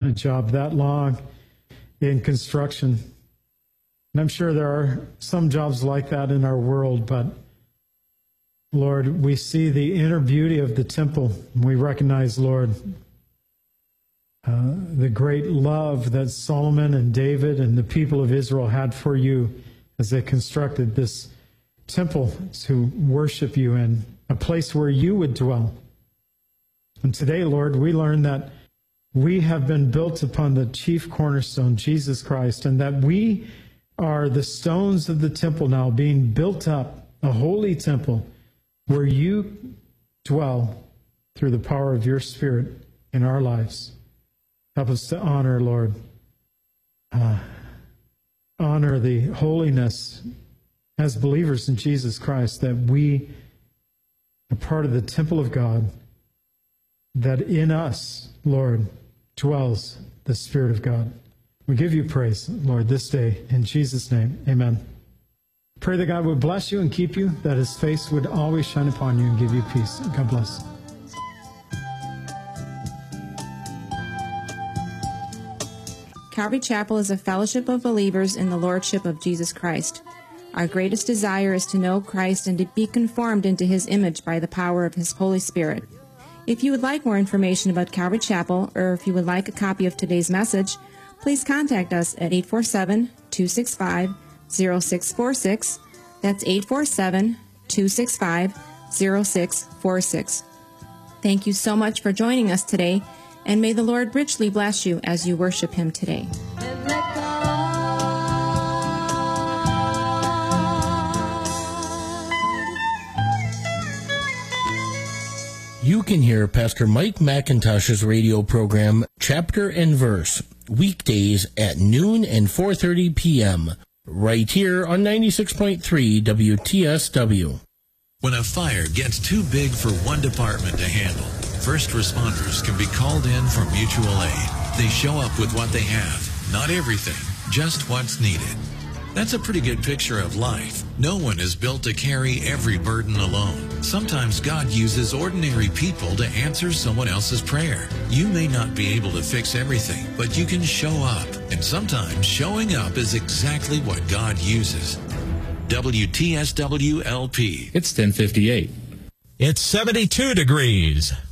a job that long in construction. And I'm sure there are some jobs like that in our world, but Lord, we see the inner beauty of the temple. We recognize, Lord, the great love that Solomon and David and the people of Israel had for you as they constructed this temple to worship you in, a place where you would dwell. And today, Lord, we learn that we have been built upon the chief cornerstone, Jesus Christ, and that we are the stones of the temple now being built up, a holy temple where you dwell through the power of your Spirit in our lives. Help us to honor, Lord, honor the holiness as believers in Jesus Christ, that we are part of the temple of God, that in us, Lord, dwells the Spirit of God. We give you praise, Lord, this day. In Jesus' name, amen. Pray that God would bless you and keep you, that his face would always shine upon you and give you peace. God bless. Calvary Chapel is a fellowship of believers in the Lordship of Jesus Christ. Our greatest desire is to know Christ and to be conformed into his image by the power of his Holy Spirit. If you would like more information about Calvary Chapel, or if you would like a copy of today's message, please contact us at 847-265-0646. That's 847-265-0646. Thank you so much for joining us today, and may the Lord richly bless you as you worship him today. You can hear Pastor Mike McIntosh's radio program, Chapter and Verse, weekdays at noon and 4:30 p.m., right here on 96.3 WTSW. When a fire gets too big for one department to handle, first responders can be called in for mutual aid. They show up with what they have, not everything, just what's needed. That's a pretty good picture of life. No one is built to carry every burden alone. Sometimes God uses ordinary people to answer someone else's prayer. You may not be able to fix everything, but you can show up. And sometimes showing up is exactly what God uses. WTSW LP. It's 10:58. It's 72 degrees.